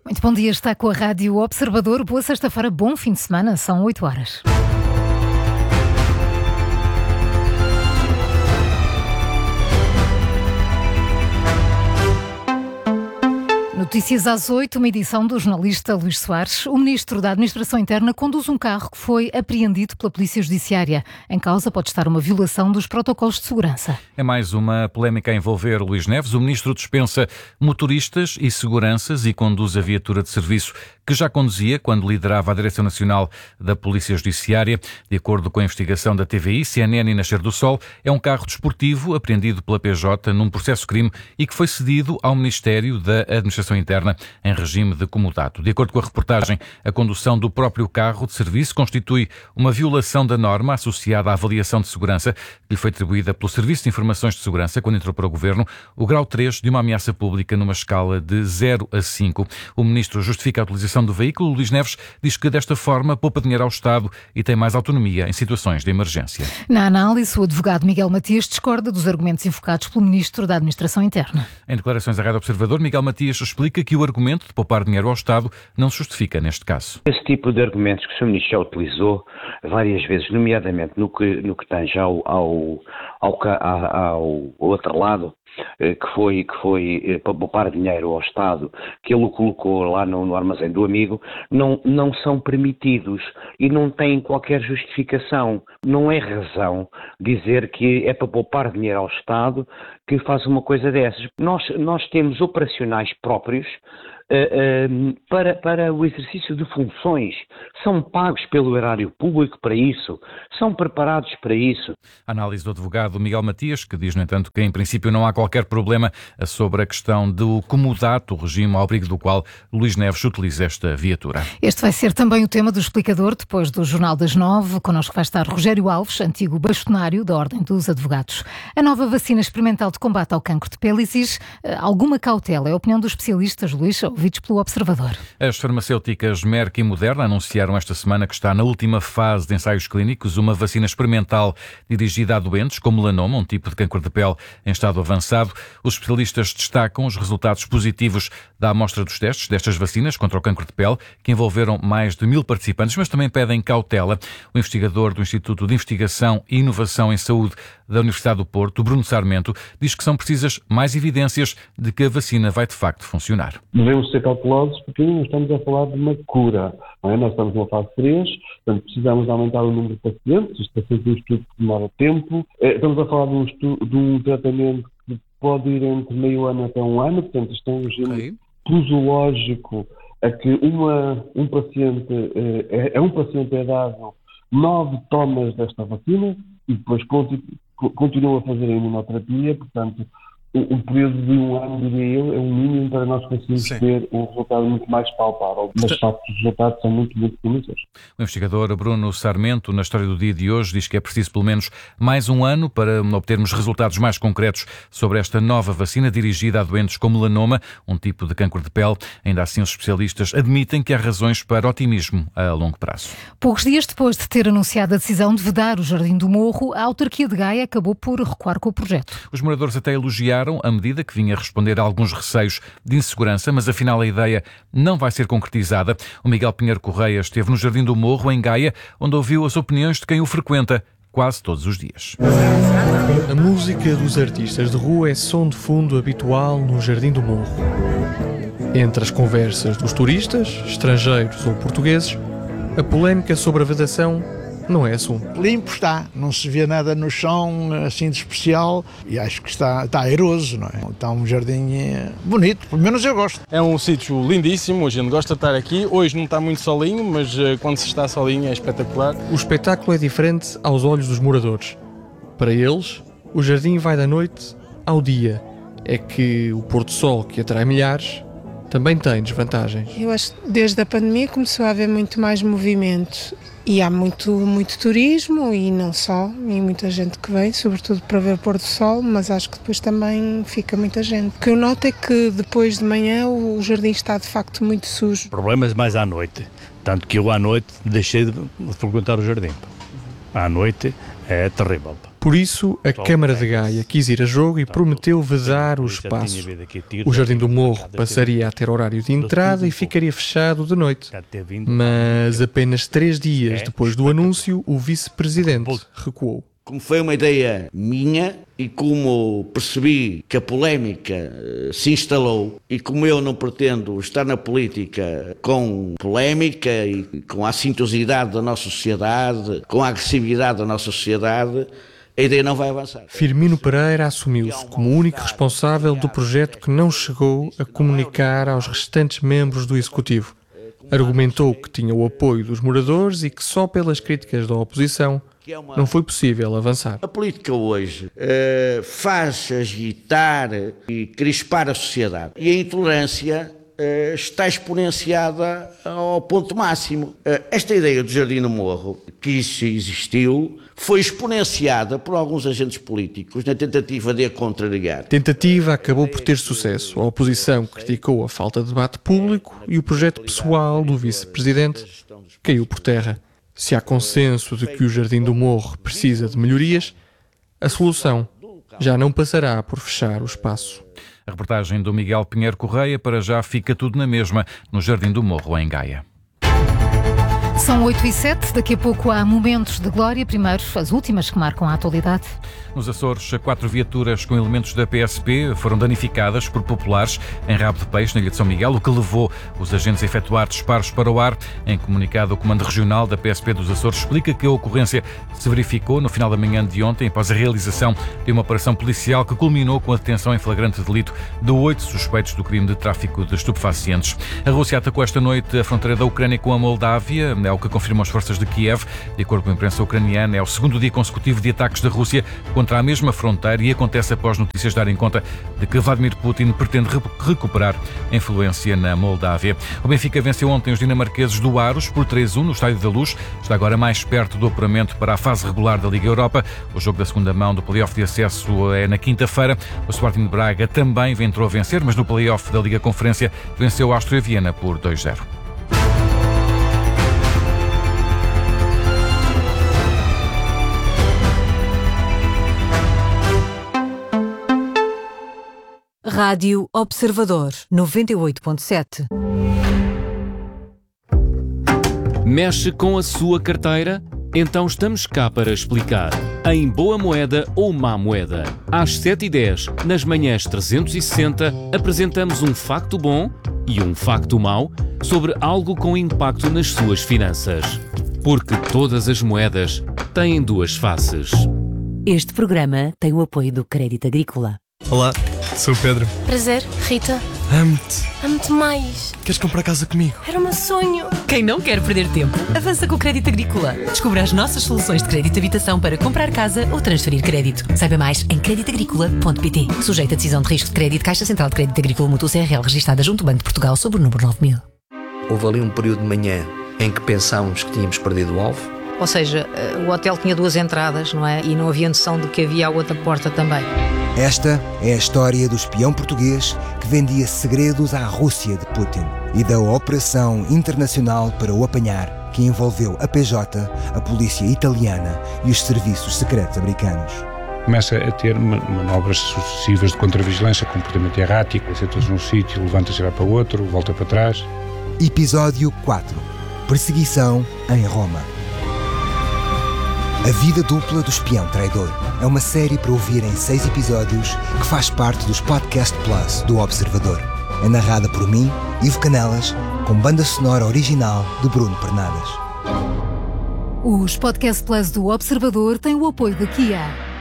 Muito bom dia, está com a Rádio Observador. Boa sexta-feira, bom fim de semana, são 8 horas. Notícias às 8, uma edição do jornalista Luís Soares. O ministro da Administração Interna conduz um carro que foi apreendido pela Polícia Judiciária. Em causa pode estar uma violação dos protocolos de segurança. É mais uma polémica a envolver Luís Neves. O ministro dispensa motoristas e seguranças e conduz a viatura de serviço que já conduzia quando liderava a Direção Nacional da Polícia Judiciária. De acordo com a investigação da TVI, CNN e Nascer do Sol, é um carro desportivo apreendido pela PJ num processo-crime e que foi cedido ao Ministério da Administração Interna em regime de comodato. De acordo com a reportagem, a condução do próprio carro de serviço constitui uma violação da norma associada à avaliação de segurança que lhe foi atribuída pelo Serviço de Informações de Segurança quando entrou para o Governo, o grau 3 de uma ameaça pública numa escala de 0 a 5. O ministro justifica a utilização do veículo. Luís Neves diz que desta forma poupa dinheiro ao Estado e tem mais autonomia em situações de emergência. Na análise, o advogado Miguel Matias discorda dos argumentos invocados pelo ministro da Administração Interna. Em declarações à Rádio Observador, Miguel Matias explica que o argumento de poupar dinheiro ao Estado não se justifica neste caso. Esse tipo de argumentos que o Sr. Ministro já utilizou várias vezes, nomeadamente no que tange ao outro lado, que foi para poupar dinheiro ao Estado, que ele o colocou lá no armazém do amigo, não são permitidos e não têm qualquer justificação. Não é razão dizer que é para poupar dinheiro ao Estado que faz uma coisa dessas. Nós temos operacionais próprios para o exercício de funções, são pagos pelo erário público para isso, são preparados para isso. A análise do advogado Miguel Matias, que diz, no entanto, que em princípio não há qualquer problema sobre a questão do comodato, o regime ao abrigo do qual Luís Neves utiliza esta viatura. Este vai ser também o tema do explicador, depois do Jornal das 9. Connosco vai estar Rogério Alves, antigo bastonário da Ordem dos Advogados. A nova vacina experimental de combate ao cancro de pele exige alguma cautela. É a opinião dos especialistas, Luís, ouvidos pelo Observador. As farmacêuticas Merck e Moderna anunciaram esta semana que está na última fase de ensaios clínicos uma vacina experimental dirigida a doentes com melanoma, um tipo de cancro de pele em estado avançado. Os especialistas destacam os resultados positivos da amostra dos testes destas vacinas contra o cancro de pele, que envolveram mais de 1000 participantes, mas também pedem cautela. O investigador do Instituto de Investigação e Inovação em Saúde da Universidade do Porto, Bruno Sarmento, diz que são precisas mais evidências de que a vacina vai de facto funcionar. Devemos ser cautelosos porque não estamos a falar de uma cura, não é? Nós estamos numa fase 3, portanto precisamos aumentar o número de pacientes, isto é sempre um estudo que demora tempo. Estamos a falar de um tratamento que pode ir entre meio ano até um ano, portanto isto é um regime posológico a que um paciente é dado 9 tomas desta vacina e depois continua a fazer a imunoterapia, portanto um período de um ano, diria eu, é um mínimo para nós conseguirmos ter um resultado muito mais palpável. Mas, de facto, os resultados são muito, muito promissores. O investigador Bruno Sarmento, na História do Dia de hoje, diz que é preciso pelo menos mais um ano para obtermos resultados mais concretos sobre esta nova vacina dirigida a doentes com melanoma, um tipo de cancro de pele. Ainda assim, os especialistas admitem que há razões para otimismo a longo prazo. Poucos dias depois de ter anunciado a decisão de vedar o Jardim do Morro, a autarquia de Gaia acabou por recuar com o projeto. Os moradores até elogiaram a medida, que vinha responder a alguns receios de insegurança, mas afinal a ideia não vai ser concretizada. O Miguel Pinheiro Correia esteve no Jardim do Morro, em Gaia, onde ouviu as opiniões de quem o frequenta quase todos os dias. A música dos artistas de rua é som de fundo habitual no Jardim do Morro. Entre as conversas dos turistas, estrangeiros ou portugueses, a polémica sobre a vedação não é assunto. Limpo está, não se vê nada no chão assim de especial e acho que está airoso, não é? Está um jardim bonito, pelo menos eu gosto. É um sítio lindíssimo, a gente gosta de estar aqui. Hoje não está muito solinho, mas quando se está solinho é espetacular. O espetáculo é diferente aos olhos dos moradores. Para eles, o jardim vai da noite ao dia. É que o pôr-do-sol, que atrai milhares, também tem desvantagens. Eu acho que desde a pandemia começou a haver muito mais movimento. E há muito turismo e não só, e muita gente que vem, sobretudo para ver o pôr do sol, mas acho que depois também fica muita gente. O que eu noto é que depois de manhã o jardim está de facto muito sujo. Problemas mais à noite, tanto que eu à noite deixei de frequentar o jardim. À noite é terrível. Por isso, a Câmara de Gaia quis ir a jogo e prometeu vedar o espaço. O Jardim do Morro passaria a ter horário de entrada e ficaria fechado de noite. Mas apenas 3 dias depois do anúncio, o vice-presidente recuou. Como foi uma ideia minha e como percebi que a polémica se instalou e como eu não pretendo estar na política com polémica e com a assintosidade da nossa sociedade, com a agressividade da nossa sociedade, a ideia não vai avançar. Firmino Pereira assumiu-se como o único responsável do projeto que não chegou a comunicar aos restantes membros do Executivo. Argumentou que tinha o apoio dos moradores e que só pelas críticas da oposição não foi possível avançar. A política hoje faz agitar e crispar a sociedade e a intolerância está exponenciada ao ponto máximo. Esta ideia do Jardim do Morro, que isso existiu, foi exponenciada por alguns agentes políticos na tentativa de a contrariar. A tentativa acabou por ter sucesso. A oposição criticou a falta de debate público e o projeto pessoal do vice-presidente caiu por terra. Se há consenso de que o Jardim do Morro precisa de melhorias, a solução já não passará por fechar o espaço. A reportagem do Miguel Pinheiro Correia. Para já fica tudo na mesma no Jardim do Morro, em Gaia. São 8h07, daqui a pouco há momentos de glória. Primeiro, as últimas que marcam a atualidade. Nos Açores, 4 viaturas com elementos da PSP foram danificadas por populares em Rabo de Peixe, na Ilha de São Miguel, o que levou os agentes a efetuar disparos para o ar. Em comunicado, o Comando Regional da PSP dos Açores explica que a ocorrência se verificou no final da manhã de ontem, após a realização de uma operação policial que culminou com a detenção em flagrante delito de 8 suspeitos do crime de tráfico de estupefacientes. A Rússia atacou esta noite a fronteira da Ucrânia com a Moldávia, é o que confirmam as forças de Kiev. De acordo com a imprensa ucraniana, é o segundo dia consecutivo de ataques da Rússia contra a mesma fronteira e acontece após notícias darem conta de que Vladimir Putin pretende recuperar a influência na Moldávia. O Benfica venceu ontem os dinamarqueses do Aros por 3-1 no Estádio da Luz. Está agora mais perto do apuramento para a fase regular da Liga Europa. O jogo da segunda mão do play-off de acesso é na quinta-feira. O Sporting de Braga também entrou a vencer, mas no play-off da Liga Conferência venceu a Áustria Viena por 2-0. Rádio Observador 98.7. Mexe com a sua carteira? Então estamos cá para explicar. Em boa moeda ou má moeda. Às 7h10, nas manhãs 360, apresentamos um facto bom e um facto mau sobre algo com impacto nas suas finanças. Porque todas as moedas têm duas faces. Este programa tem o apoio do Crédito Agrícola. Olá, sou o Pedro. Prazer, Rita. Amo-te. Amo-te mais. Queres comprar casa comigo? Era o meu sonho. Quem não quer perder tempo, avança com o Crédito Agrícola. Descubra as nossas soluções de crédito de habitação para comprar casa ou transferir crédito. Saiba mais em creditagricola.pt. Sujeito a decisão de risco de crédito, Caixa Central de Crédito Agrícola Mútuo CRL, registada junto ao Banco de Portugal, sob o número 9000. Houve ali um período de manhã em que pensámos que tínhamos perdido o alvo. Ou seja, o hotel tinha 2 entradas, não é? E não havia noção de que havia a outra porta também. Esta é a história do espião português que vendia segredos à Rússia de Putin e da operação internacional para o apanhar, que envolveu a PJ, a polícia italiana e os serviços secretos americanos. Começa a ter manobras sucessivas de contravigilância, comportamento errático, senta-se num sítio, levanta-se e vai para o outro, volta para trás. Episódio 4. Perseguição em Roma. A vida dupla do espião traidor é uma série para ouvir em 6 episódios que faz parte dos Podcast Plus do Observador. É narrada por mim, Ivo Canelas, com banda sonora original de Bruno Pernadas. Os Podcast Plus do Observador têm o apoio da Kia.